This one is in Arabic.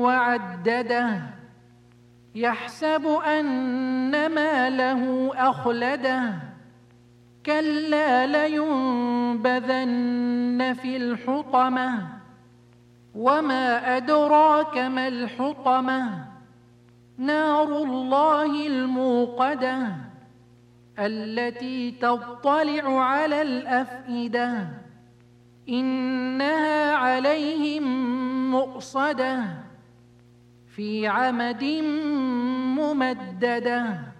وعدده يحسب أن ماله أخلده كلا لينبذن في الحطمة وما أدراك ما الحطمة نار الله الموقدة التي تطلع على الأفئدة إنها عليهم مؤصدة في عمد ممددة.